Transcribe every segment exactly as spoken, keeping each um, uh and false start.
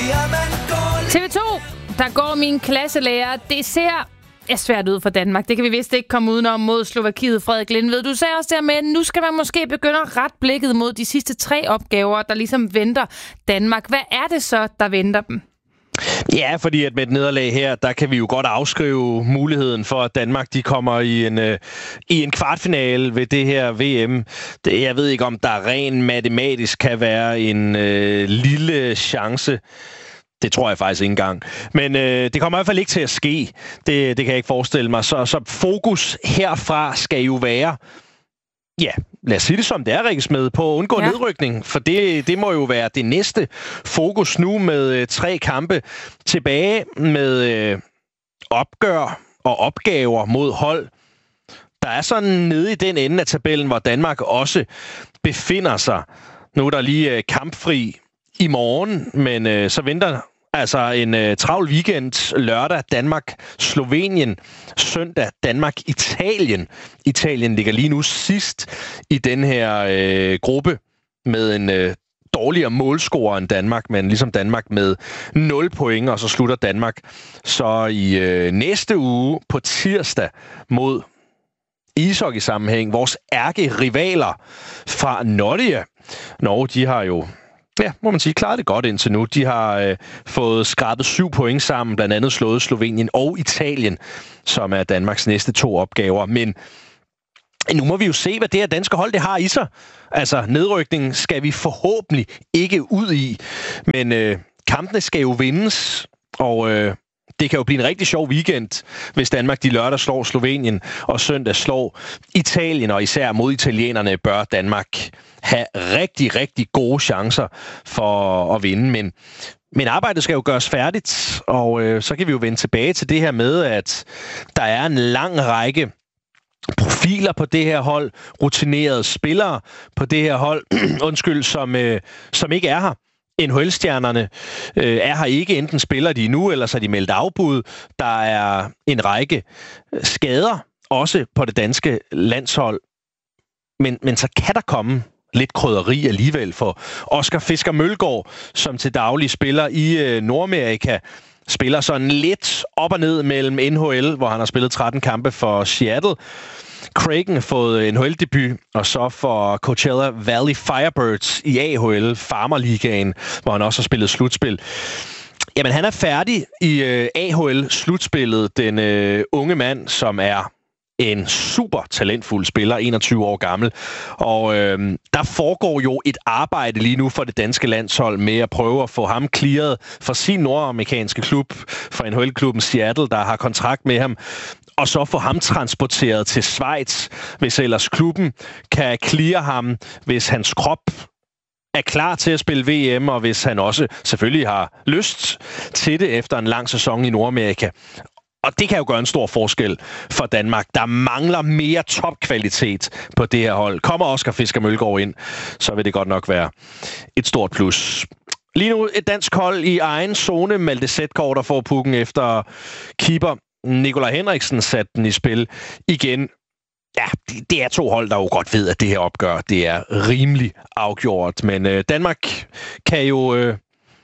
T V to, der går min klasselærer. Det ser er svært ud for Danmark. Det kan vi vist ikke komme udenom mod Slovakiet, Frederik Lindved. Du sagde også der med, at nu skal man måske begynde at rette blikket mod de sidste tre opgaver, der ligesom venter Danmark. Hvad er det så, der venter dem? Ja, fordi at med et nederlag her, der kan vi jo godt afskrive muligheden for, at Danmark de kommer i en, øh, i en kvartfinale ved det her V M. Det, jeg ved ikke, om der rent matematisk kan være en øh, lille chance. Det tror jeg faktisk ikke engang. Men øh, det kommer i hvert fald ikke til at ske. Det, det kan jeg ikke forestille mig. Så, så fokus herfra skal jo være, ja, lad os sige det som det er, Rikkes, med på at undgå ja. nedrykning. For det, det må jo være det næste fokus nu med øh, tre kampe tilbage med øh, opgør og opgaver mod hold. Der er sådan nede i den ende af tabellen, hvor Danmark også befinder sig. Nu er der lige øh, kampfri i morgen, men øh, så venter altså en øh, travl weekend. Lørdag Danmark-Slovenien. Søndag Danmark-Italien. Italien ligger lige nu sidst i den her øh, gruppe med en øh, dårligere målscorer end Danmark, men ligesom Danmark med nul point, og så slutter Danmark så i øh, næste uge på tirsdag mod ishockey-sammenhæng. Vores ærkerivaler fra Norge. Norge, de har jo Ja, må man sige, klaret det godt indtil nu. De har øh, fået skrabet syv point sammen, blandt andet slået Slovenien og Italien, som er Danmarks næste to opgaver. Men nu må vi jo se, hvad det her danske hold det har i sig. Altså, nedrykningen skal vi forhåbentlig ikke ud i. Men øh, kampene skal jo vindes, og øh, det kan jo blive en rigtig sjov weekend, hvis Danmark de lørdag slår Slovenien, og søndag slår Italien, og især mod italienerne bør Danmark have rigtig, rigtig gode chancer for at vinde. Men, men arbejdet skal jo gøres færdigt, og øh, så kan vi jo vende tilbage til det her med, at der er en lang række profiler på det her hold, rutinerede spillere på det her hold, undskyld, som, øh, som ikke er her. N H L-stjernerne øh, er her ikke. Enten spiller de nu, eller så er de meldt afbud. Der er en række skader, også på det danske landshold. Men, men så kan der komme lidt krydderi alligevel for Oscar Fisker Mølgaard, som til daglig spiller i øh, Nordamerika. Spiller sådan lidt op og ned mellem N H L, hvor han har spillet tretten kampe for Seattle. Cragen har fået en N H L-debut, og så for Coachella Valley Firebirds i A H L, Farmerligaen, hvor han også har spillet slutspil. Jamen, han er færdig i øh, A H L-slutspillet, den øh, unge mand, som er en super talentfuld spiller, enogtyve år gammel. Og øh, der foregår jo et arbejde lige nu for det danske landshold med at prøve at få ham clearet fra sin nordamerikanske klub, fra N H L-klubben Seattle, der har kontrakt med ham, og så få ham transporteret til Schweiz, hvis ellers klubben kan clear ham, hvis hans krop er klar til at spille V M, og hvis han også selvfølgelig har lyst til det efter en lang sæson i Nordamerika. Og det kan jo gøre en stor forskel for Danmark. Der mangler mere topkvalitet på det her hold. Kommer Oscar Fisker Mølgaard ind, så vil det godt nok være et stort plus. Lige nu et dansk hold i egen zone. Malte Zetgaard, der får pukken efter keeper Nikolaj Henriksen satte den i spil igen. Ja, det er to hold, der jo godt ved, at det her opgør, det er rimelig afgjort. Men øh, Danmark kan jo øh,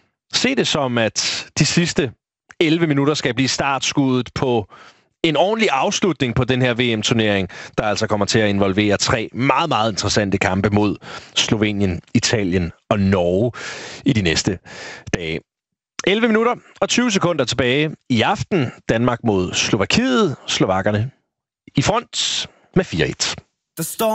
se det som, at de sidste elleve minutter skal blive startskuddet på en ordentlig afslutning på den her V M-turnering, der altså kommer til at involvere tre meget, meget interessante kampe mod Slovenien, Italien og Norge i de næste dage. elleve minutter og tyve sekunder tilbage i aften. Danmark mod Slovakiet. Slovakkerne i front med fire et.